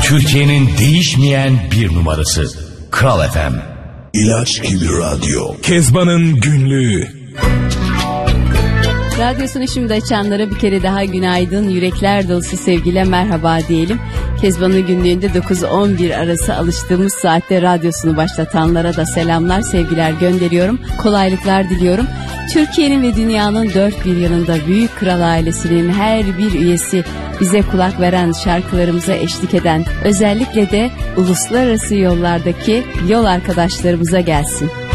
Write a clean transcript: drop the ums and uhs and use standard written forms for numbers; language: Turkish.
Türkiye'nin değişmeyen bir numarası Kral FM. İlaç gibi radyo. Kezban'ın günlüğü. Radyosunu şimdi açanlara bir kere daha günaydın, yürekler dolusu sevgiyle merhaba diyelim. Kezban'ın günlüğünde 9-11 arası alıştığımız saatte radyosunu başlatanlara da selamlar, sevgiler gönderiyorum. Kolaylıklar diliyorum. Türkiye'nin ve dünyanın dört bir yanında büyük kral ailesinin her bir üyesi bize kulak veren, şarkılarımıza eşlik eden, özellikle de uluslararası yollardaki yol arkadaşlarımıza gelsin.